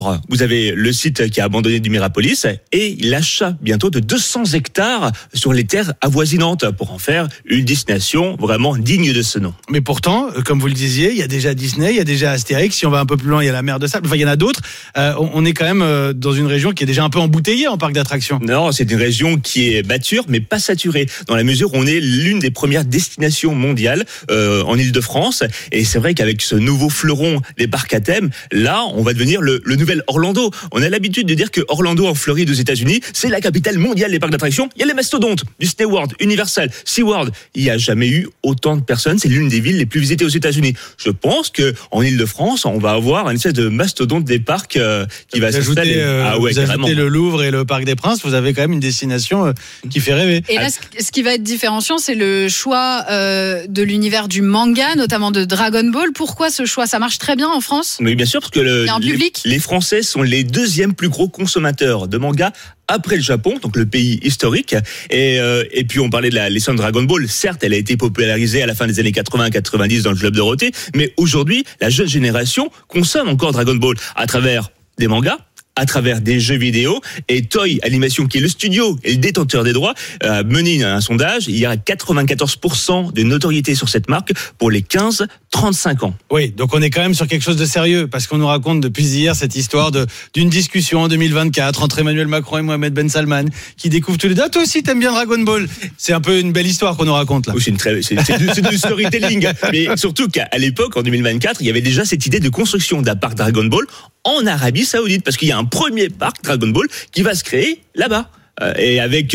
Vous avez le site qui a abandonné du Mirapolis et l'achat bientôt de 200 hectares sur les terres avoisinantes pour en faire une destination vraiment digne de ce nom. Mais pourtant, comme vous le disiez, il y a déjà Disney, il y a déjà Astérix. Si on va un peu plus loin, il y a la mer de Sable. Enfin, il y en a d'autres. On est quand même dans une région qui est déjà un peu embouteillée en parc d'attractions. Non, c'est une région qui est mature mais pas saturée, dans la mesure où on est l'une des premières destinations mondiales en Île-de-France. Et c'est vrai qu'avec ce nouveau fleuron des parcs à thème, là, on va devenir le nouvel Orlando. On a l'habitude de dire que Orlando en Floride aux États-Unis, c'est la capitale mondiale des parcs d'attractions. Il y a les mastodontes, Disney World, Universal, SeaWorld. Il n'y a jamais eu autant de personnes. C'est l'une des villes les plus visitées aux États-Unis. Je pense que en Île-de-France, on va avoir une espèce de mastodonte des parcs qui va s'installer. Vous ajoutez le Louvre et le Parc des Princes, vous avez quand même une destination qui fait rêver. Et là, ce qui va être différenciant, c'est le choix de l'univers du manga, notamment de Dragon Ball. Pourquoi ce choix ? Ça marche très bien en France ? Oui, bien sûr, parce que il y a un public. Les Français sont les deuxièmes plus gros consommateurs de manga après le Japon, donc le pays historique. Et puis on parlait de la licence Dragon Ball. Certes, elle a été popularisée à la fin des années 80-90 dans le Club Dorothée, mais aujourd'hui, la jeune génération consomme encore Dragon Ball à travers des mangas, à travers des jeux vidéo, et Toei Animation, qui est le studio et le détenteur des droits, a mené un sondage. Il y a 94% de notoriété sur cette marque pour les 15-35 ans. Oui, donc on est quand même sur quelque chose de sérieux, parce qu'on nous raconte depuis hier cette histoire d'une discussion en 2024 entre Emmanuel Macron et Mohamed Ben Salman, qui découvrent tous les deux. Ah, toi aussi t'aimes bien Dragon Ball. C'est un peu une belle histoire qu'on nous raconte là. Oui, c'est du storytelling. Mais surtout qu'à l'époque, en 2024, il y avait déjà cette idée de construction d'un parc Dragon Ball en Arabie Saoudite, parce qu'il y a un premier parc Dragon Ball qui va se créer là-bas. Et avec,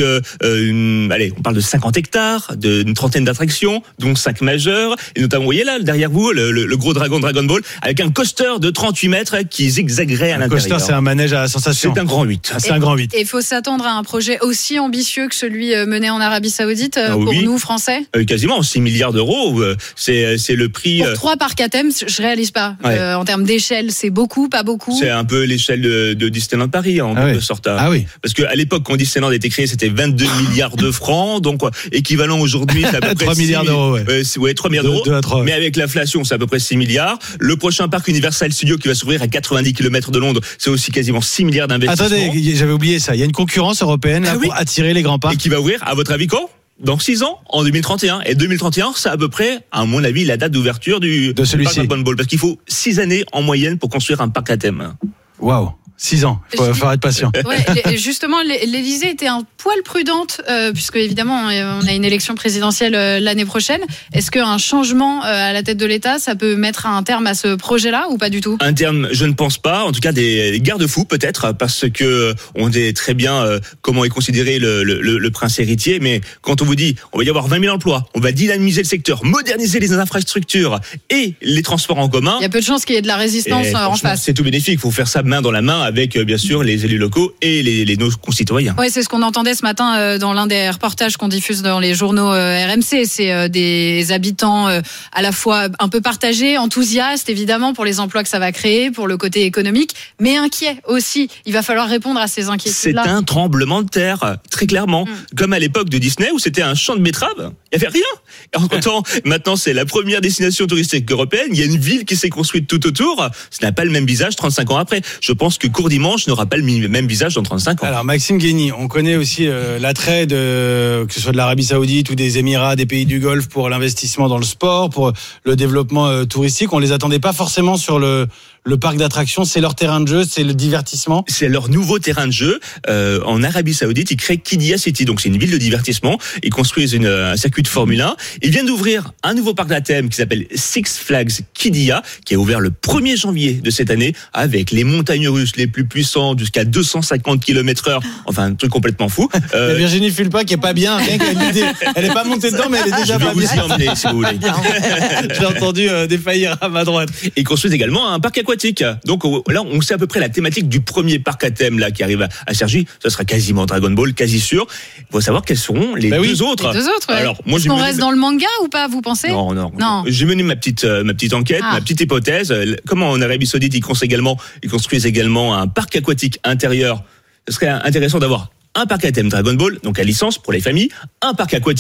on parle de 50 hectares, d'une trentaine d'attractions, dont 5 majeures, et notamment, vous voyez là, derrière vous, le gros Dragon Ball, avec un coaster de 38 mètres qui zigzaguerait à l'intérieur. Un coaster, c'est un manège à sensation. C'est un grand 8. C'est un grand 8. Et il faut s'attendre à un projet aussi ambitieux que celui mené en Arabie Saoudite pour nous, Français. Quasiment 6 milliards d'euros, c'est le prix. Pour 3 parcs à thème, je réalise pas. Ouais. En termes d'échelle, c'est beaucoup, pas beaucoup. C'est un peu l'échelle de Disneyland Paris, en quelque sorte. Ah oui. Parce qu'à l'époque, quand Disneyland a été créé, c'était 22 milliards de francs, donc équivalent aujourd'hui, c'est à peu près 3 milliards d'euros. 3 milliards d'euros. 2 à 3. Mais avec l'inflation, c'est à peu près 6 milliards. Le prochain parc Universal Studios qui va s'ouvrir à 90 km de Londres, c'est aussi quasiment 6 milliards d'investissements. Attendez, j'avais oublié ça. Il y a une concurrence européenne là, pour attirer les grands parcs. Et qui va ouvrir, à votre avis, quand ? Dans 6 ans, en 2031. Et 2031, c'est à peu près, à mon avis, la date d'ouverture de parc Dragon Ball. Parce qu'il faut 6 années en moyenne pour construire un parc à thème. Waouh! 6 ans, il faut être patient. Ouais, justement, l'Élysée était un poil prudente, puisque évidemment, on a une élection présidentielle l'année prochaine. Est-ce qu'un changement à la tête de l'État, ça peut mettre un terme à ce projet-là ou pas du tout ? Un terme, je ne pense pas. En tout cas, des garde-fous peut-être, parce que on sait très bien comment est considéré le prince héritier. Mais quand on vous dit, on va y avoir 20 000 emplois, on va dynamiser le secteur, moderniser les infrastructures et les transports en commun. Il y a peu de chances qu'il y ait de la résistance en face. C'est tout bénéfique. Il faut faire ça main dans la main avec bien sûr les élus locaux et nos concitoyens. Oui, c'est ce qu'on entendait ce matin dans l'un des reportages qu'on diffuse dans les journaux RMC. C'est des habitants à la fois un peu partagés, enthousiastes évidemment pour les emplois que ça va créer, pour le côté économique, mais inquiets aussi. Il va falloir répondre à ces inquiétudes-là. C'est un tremblement de terre, très clairement. Comme à l'époque de Disney où c'était un champ de betteraves, il n'y avait rien. Et en temps, maintenant c'est la première destination touristique européenne, il y a une ville qui s'est construite tout autour, ça n'a pas le même visage 35 ans après. Je pense que Courdimanche n'aura pas le même visage dans 35 ans. Alors Maxime Guény, on connaît aussi l'attrait que ce soit de l'Arabie Saoudite ou des Émirats, des pays du Golfe pour l'investissement dans le sport, pour le développement touristique. On les attendait pas forcément sur le parc d'attractions, c'est leur terrain de jeu, c'est le divertissement. C'est leur nouveau terrain de jeu. En Arabie Saoudite, ils créent Qiddiya City, donc c'est une ville de divertissement. Ils construisent un circuit de Formule 1. Ils viennent d'ouvrir un nouveau parc à thème qui s'appelle Six Flags Qiddiya, qui a ouvert le 1er janvier de cette année, avec les montagnes russes les plus puissantes jusqu'à 250 km/h. Enfin, un truc complètement fou. Virginie Fulpa qui est pas bien, rien qu'à l'idée. Elle est pas montée dedans, mais elle est déjà pas bien. Je vais vous y emmener, si vous voulez. J'ai entendu défaillir à ma droite. Ils construisent également un parc aquatique. Donc là, on sait à peu près la thématique du premier parc à thème là qui arrive à Cergy. Ça sera quasiment Dragon Ball, quasi sûr. Il faut savoir quels seront les deux autres. Les deux autres. Ouais. Alors, moi, est-ce qu'on reste dans le manga ou pas, vous pensez ? Non. J'ai mené ma petite enquête, ma petite hypothèse. Comment en Arabie Saoudite ils construisent également un parc aquatique intérieur. Ce serait intéressant d'avoir un parc à thème Dragon Ball, donc à licence pour les familles, un parc aquatique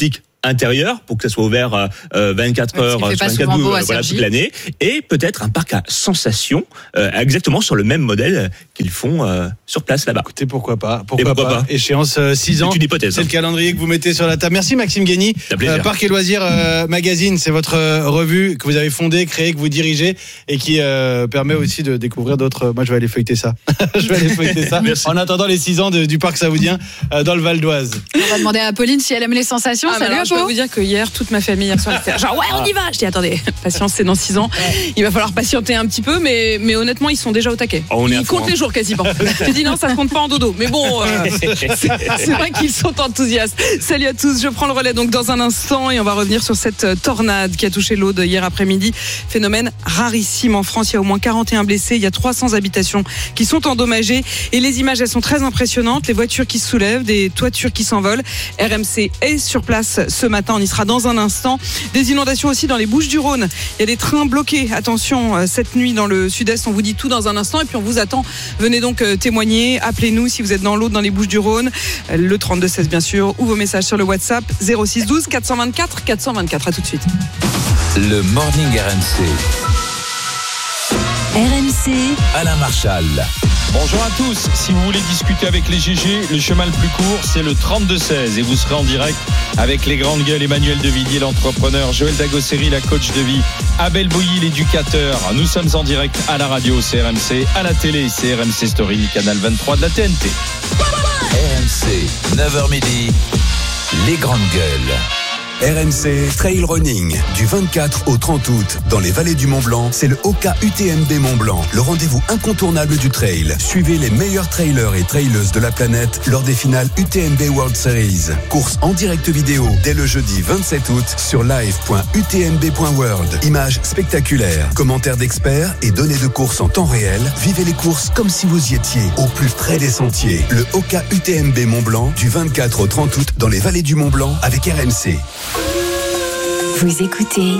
intérieur pour que ça soit ouvert 24 heures sur 24 toute l'année, et peut-être un parc à sensations exactement sur le même modèle qu'ils font sur place là-bas. Écoutez, pourquoi pas. Échéance 6 ans. C'est une hypothèse. C'est le calendrier que vous mettez sur la table. Merci Maxime Guény. Parc et Loisirs Magazine, c'est votre revue que vous avez fondée, créée, que vous dirigez et qui permet aussi de découvrir d'autres. Moi, je vais aller feuilleter ça. En attendant les 6 ans du parc saoudien dans le Val d'Oise. On va demander à Pauline si elle aime les sensations. Salut, je peux vous dire que hier, toute ma famille hier soir était genre ouais, on y va. Je dis attendez, patience, c'est dans 6 ans. Il va falloir patienter un petit peu, mais honnêtement, ils sont déjà au taquet. Ils comptent les jours quasiment. J'ai dit non, ça ne compte pas en dodo. Mais bon, c'est vrai qu'ils sont enthousiastes. Salut à tous, je prends le relais donc dans un instant et on va revenir sur cette tornade qui a touché l'Aude hier après-midi. Phénomène rarissime en France. Il y a au moins 41 blessés. Il y a 300 habitations qui sont endommagées. Et les images, elles sont très impressionnantes. Les voitures qui se soulèvent, des toitures qui s'envolent. RMC est sur place ce matin. On y sera dans un instant. Des inondations aussi dans les Bouches-du-Rhône. Il y a des trains bloqués. Attention, cette nuit dans le sud-est, on vous dit tout dans un instant. Et puis on vous attend. Venez donc témoigner. Appelez-nous si vous êtes dans l'Aude, dans les Bouches-du-Rhône. Le 3216 bien sûr. Ou vos messages sur le WhatsApp 06 12 424 424. À tout de suite. Le Morning RMC. RMC, Alain Marchal. Bonjour à tous, si vous voulez discuter avec les GG, le chemin le plus court, c'est le 32-16 et vous serez en direct avec les grandes gueules, Emmanuel Devilliers, l'entrepreneur, Joël Dagosseri, la coach de vie, Abel Bouilly, l'éducateur. Nous sommes en direct à la radio, c'est RMC, à la télé, c'est RMC Story, canal 23 de la TNT. RMC, 9h midi, les grandes gueules. RMC Trail Running du 24 au 30 août dans les vallées du Mont-Blanc, c'est le OCA UTMB Mont-Blanc, le rendez-vous incontournable du trail. Suivez les meilleurs trailers et traileuses de la planète lors des finales UTMB World Series. Course en direct vidéo dès le jeudi 27 août sur live.utmb.world. Images spectaculaires, commentaires d'experts et données de course en temps réel. Vivez les courses comme si vous y étiez, au plus près des sentiers. Le OCA UTMB Mont-Blanc du 24 au 30 août dans les vallées du Mont-Blanc avec RMC. vous écoutez